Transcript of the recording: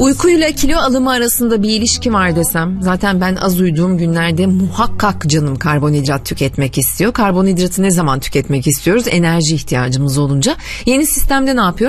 Uykuyla kilo alımı arasında bir ilişki var desem, zaten ben az uyuduğum günlerde muhakkak canım karbonhidrat tüketmek istiyor. Karbonhidratı ne zaman tüketmek istiyoruz? Enerji ihtiyacımız olunca. Yeni sistemde ne yapıyoruz?